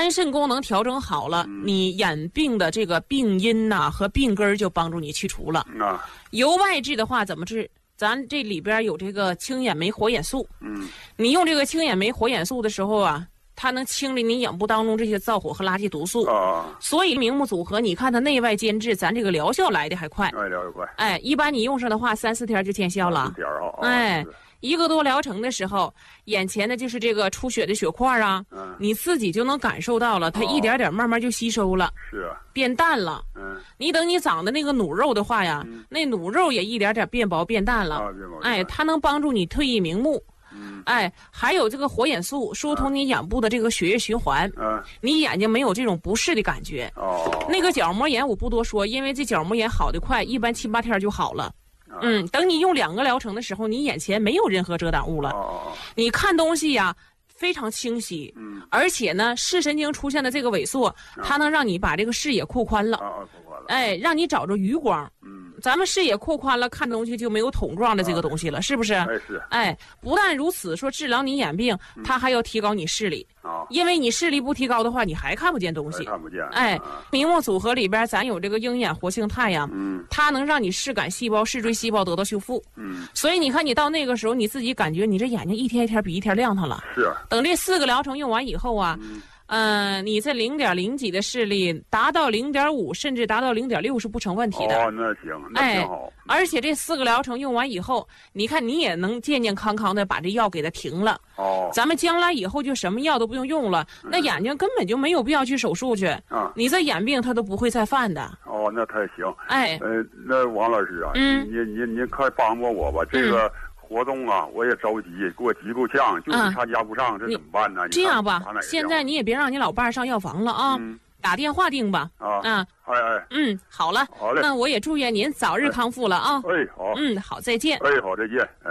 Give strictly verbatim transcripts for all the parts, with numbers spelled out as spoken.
肝肾功能调整好了，嗯、你眼病的这个病因呐、啊、和病根就帮助你去除了。啊，由外治的话怎么治？咱这里边有这个青眼酶活眼素。嗯，你用这个青眼酶活眼素的时候啊，它能清理你眼部当中这些燥火和垃圾毒素。啊，所以明目组合，你看它内外兼治，咱这个疗效来的还快。 哎，疗效快。 哎，一般你用上的话，三四天就见效了。 点啊。 哎。一个多疗程的时候，眼前的就是这个出血的血块啊，嗯、你自己就能感受到了，它一点点慢慢就吸收了， 是啊， 变淡了。嗯，你等你长的那个努肉的话呀，嗯、那努肉也一点点变薄变淡了。啊、变薄变淡哎，它能帮助你退翳明目。嗯，哎，还有这个活眼素疏通你眼部的这个血液循环，嗯，你眼睛没有这种不适的感觉。哦，那个角膜炎我不多说，因为这角膜炎好的快，一般七八天就好了。嗯，等你用两个疗程的时候，你眼前没有任何遮挡物了，哦、你看东西呀、啊、非常清晰，嗯，而且呢，视神经出现的这个萎缩，嗯、它能让你把这个视野扩宽了， 啊，扩宽了， 哎，让你找着余光，嗯，咱们视野扩宽了，看东西就没有桶状的这个东西了，啊、是不是？ 哎是， 哎，不但如此，说治疗你眼病，嗯、它还要提高你视力。因为你视力不提高的话，你还看不见东西。 看不见。 哎，啊、明目组合里边咱有这个鹰眼活性肽呀，嗯，它能让你视感细胞、视锥细胞得到修复。嗯，所以你看，你到那个时候，你自己感觉你这眼睛一天一天比一天亮堂了。 是。 等这四个疗程用完以后啊。嗯嗯、呃，你这零点零几的视力达到零点五，甚至达到零点六是不成问题的。 哦，那行，那挺好。 哎，而且这四个疗程用完以后，你看你也能健健康康的把这药给它停了。哦，咱们将来以后就什么药都不用用了，嗯、那眼睛根本就没有必要去手术去。啊，你这眼病它都不会再犯的。 哦，那太行。 哎， 呃，那王老师啊，嗯，你你你快帮帮我吧，这个。嗯活动啊，我也着急，给我急够呛，就是参加不上，嗯、这怎么办呢？ 这样吧，现在你也别让你老伴儿上药房了啊，嗯、打电话订吧。啊，啊， 哎哎， 嗯，好了， 好嘞， 那我也祝愿您早日康复了啊。 哎，好， 嗯，好，再见。 哎，好，再见。哎，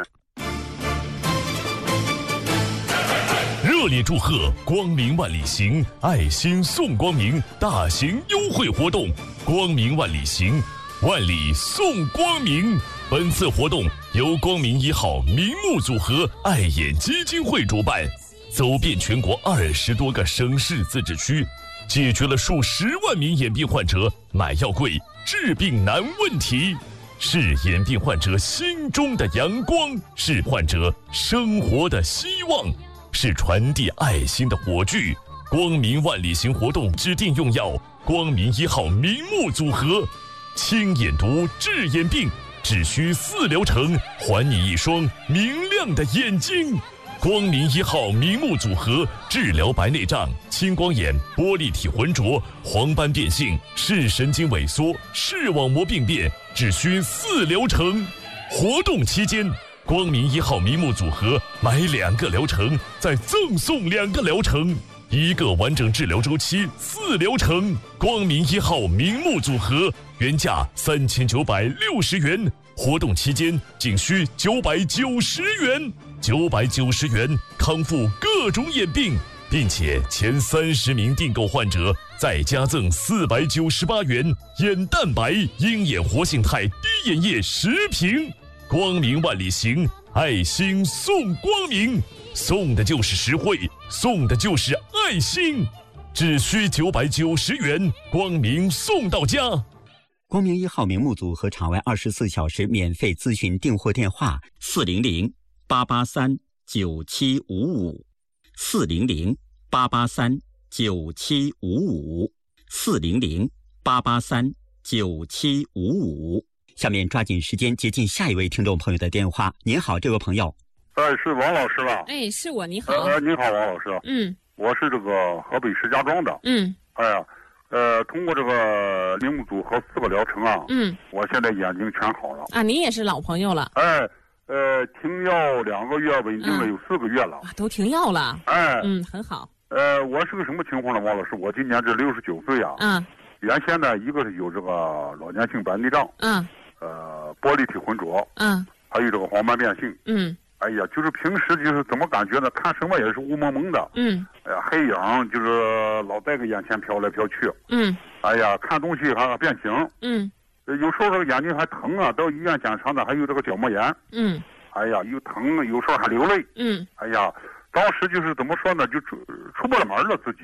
热烈祝贺光明万里行爱心送光明大型优惠活动，光明万里行，万里送光明。本次活动由光明一号明目组合爱眼基金会主办，走遍全国二十多个省市自治区，解决了数十万名眼病患者买药贵、治病难问题，是眼病患者心中的阳光，是患者生活的希望，是传递爱心的火炬。光明万里行活动指定用药光明一号明目组合，清眼毒治眼病，只需四疗程，还你一双明亮的眼睛。光明一号明目组合，治疗白内障、青光眼、玻璃体浑浊、黄斑变性、视神经萎缩、视网膜病变，只需四疗程。活动期间，光明一号明目组合买两个疗程，再赠送两个疗程，一个完整治疗周期四疗程。光明一号明目组合原价三千九百六十元，活动期间仅需九百九十元，九百九十元康复各种眼病，并且前三十名订购患者再加赠四百九十八元眼蛋白鹰眼活性肽滴眼液十瓶。光明万里行，爱心送光明，送的就是实惠，送的就是爱心，只需九百九十元，光明送到家。 光明一号明目组和场外二十四小时免费咨询订货电话：四零零八八三九七五五，四零零八八三九七五五，四零零八八三九七五五。下面抓紧时间接近下一位听众朋友的电话。您好，这位朋友。 哎，是王老师吧？ 哎，是我，你好。 呃，你好，王老师。 嗯， 我是这个河北石家庄的。 嗯， 哎呀，呃，通过这个明目组合四个疗程啊， 嗯， 我现在眼睛全好了。 啊，您也是老朋友了。 哎，呃，停药两个月，稳定了有四个月了。 啊，都停药了。 哎， 嗯，很好。 呃，我是个什么情况呢，王老师？我今年这六十九岁啊。 嗯。 原先呢，一个是有这个老年性白内障。 嗯。 呃，玻璃体浑浊。 嗯。 还有这个黄斑变性。 嗯。 哎呀，就是平时就是怎么感觉呢？看什么也是雾蒙蒙的。 嗯。 哎呀，黑影就是老在个眼前飘来飘去。 嗯。 哎呀，看东西还变形。 嗯。 有时候这个眼睛还疼啊，到医院检查呢，还有这个角膜炎。 嗯。 哎呀，又疼，有时候还流泪。 嗯。 哎呀，当时就是怎么说呢，就出出不了门了自己。